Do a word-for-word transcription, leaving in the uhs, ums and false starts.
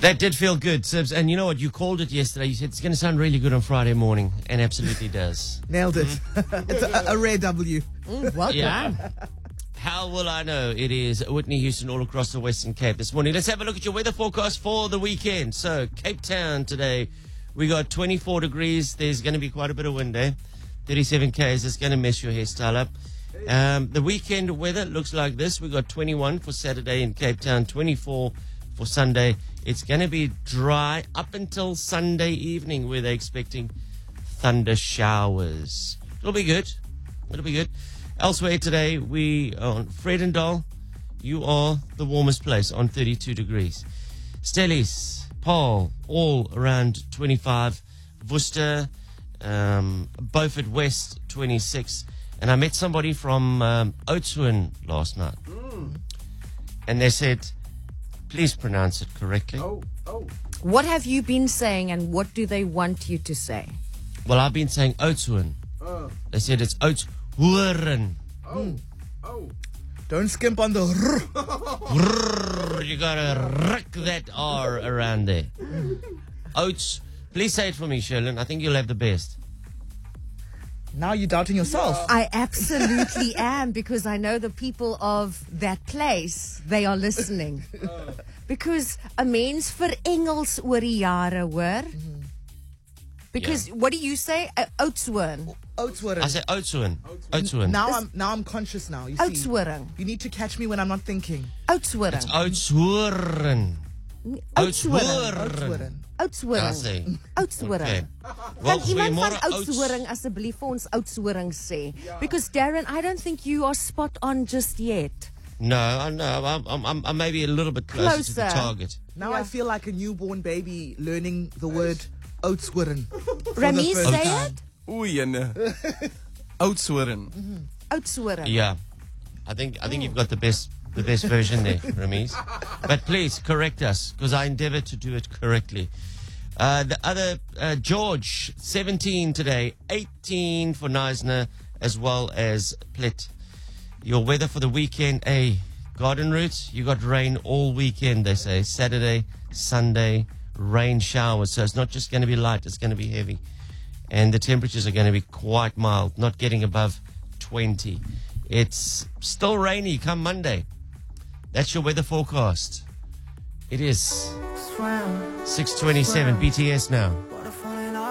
That did feel good, Sibs. And you know what? You called it yesterday. You said it's going to sound really good on Friday morning, and absolutely does. Nailed it. It's a, a rare W. Mm, welcome. Yeah. How will I know? It is Whitney Houston all across the Western Cape this morning. Let's have a look at your weather forecast for the weekend. So, Cape Town today, we got twenty-four degrees. There's going to be quite a bit of wind there. thirty-seven K's. It's going to mess your hairstyle up. Um, the weekend weather looks like this. We got twenty-one for Saturday in Cape Town, twenty-four for Sunday. It's going to be dry up until Sunday evening, where they're expecting thunder showers. It'll be good. It'll be good. Elsewhere today, we on Vredendal, you are the warmest place on thirty-two degrees. Stellies, Paul, all around twenty-five. Worcester, um, Beaufort West, twenty-six. And I met somebody from um, Oudtshoorn last night. Mm. And they said, please pronounce it correctly. Oh, oh. What have you been saying, and what do they want you to say? Well, I've been saying Oudtshoorn. Oh. They said it's Oudtshoorn. Oh, oh. Don't skimp on the r. You gotta rick that R around there. Oats. Please say it for me, Sherlyn. I think you'll have the best. Now you're doubting yourself. I absolutely am, because I know the people of that place, they are listening. Because 'n mens verengels oor die jare, hoor. Because Yeah. what do you say? Uh, Oudtshoorn. Oudtshoorn. I say Oudtshoorn. Oudtshoorn. Now I'm now I'm conscious now. You see, Oudtshoorn. you need to catch me when I'm not thinking. Oudtshoorn. It's Oudtshoorn. Oudtshoorn. Oudtshoorn. Oudtshoorn. I say. Oudtshoorn. Okay. Wel, Kan iemand van goeiemôre, Ouds. Oudtshoorn asseblief vir ons Oudtshoorn sê? Because Darren, I don't think you are spot on just yet. No, I know. I'm, I'm, I'm, I'm maybe a little bit closer, to the Closer. target. Now Yeah. I feel like a newborn baby learning the word Oudtshoorn. Remy, first say time. it. Oei, ene. Oudtshoorn. Oudtshoorn. Yeah. I think I think you've got the best the best version there, Ramiz. But please correct us, because I endeavor to do it correctly. Uh, the other, uh, George, seventeen today, eighteen for Neisner, as well as Plet. Your weather for the weekend, a garden route, you got rain all weekend, they say. Saturday, Sunday, rain showers. So it's not just going to be light, it's going to be heavy. And the temperatures are going to be quite mild, not getting above twenty. It's still rainy come Monday. That's your weather forecast. It is six twenty-seven, B T S now.